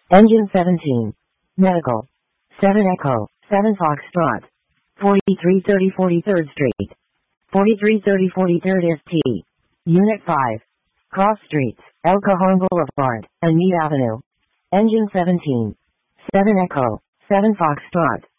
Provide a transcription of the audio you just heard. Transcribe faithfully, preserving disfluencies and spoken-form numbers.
Engine seventeen. Medical. seven Echo, seven Foxtrot. forty-three thirty forty-third Street. forty-three thirty forty-third S T. Unit five. Cross Streets, El Cajon Boulevard, and Meade Avenue. Engine seventeen. seven Echo, seven Foxtrot.